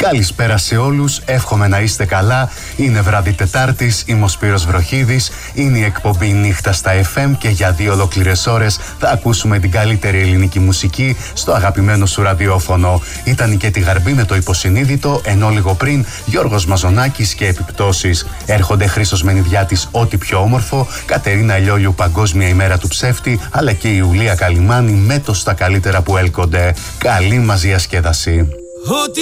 Καλησπέρα σε όλους, εύχομαι να είστε καλά. Είναι βράδυ Τετάρτης, είμαι ο Σπύρος Βροχίδης. Είναι η εκπομπή Νύχτα στα FM και για 2 ολόκληρες ώρες θα ακούσουμε την καλύτερη ελληνική μουσική στο αγαπημένο σου ραδιόφωνο. Ήταν η Κέτη Γαρμπή με το Υποσυνείδητο, ενώ λίγο πριν Γιώργος Μαζονάκης και Επιπτώσεις. Έρχονται Χρήστος Μενιδιάτης, ό,τι πιο όμορφο, Κατερίνα Λιόλιου, Παγκόσμια ημέρα του ψεύτη, αλλά και η Ιουλία Καλιμάνη με το στα καλύτερα που έλκονται. Καλή μας διασκέδαση.